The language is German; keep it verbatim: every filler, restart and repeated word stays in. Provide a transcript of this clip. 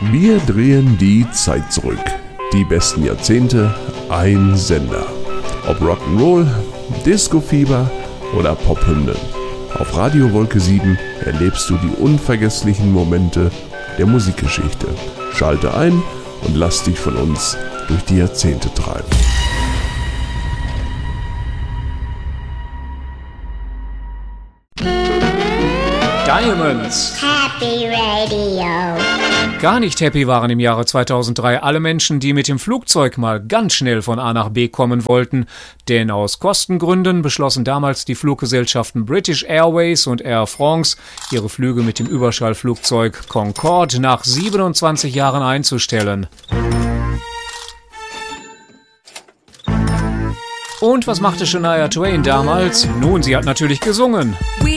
Wir drehen die Zeit zurück. Die besten Jahrzehnte, ein Sender. Ob Rock'n'Roll, Disco-Fieber oder Pophymnen. Auf Radio Wolke sieben erlebst du die unvergesslichen Momente der Musikgeschichte. Schalte ein und lass dich von uns durch die Jahrzehnte treiben. Diamonds. Happy Radio. Gar nicht happy waren im Jahre zweitausenddrei alle Menschen, die mit dem Flugzeug mal ganz schnell von A nach B kommen wollten. Denn aus Kostengründen beschlossen damals die Fluggesellschaften British Airways und Air France, ihre Flüge mit dem Überschallflugzeug Concorde nach siebenundzwanzig Jahren einzustellen. Und was machte Shania Twain damals? Nun, sie hat natürlich gesungen. We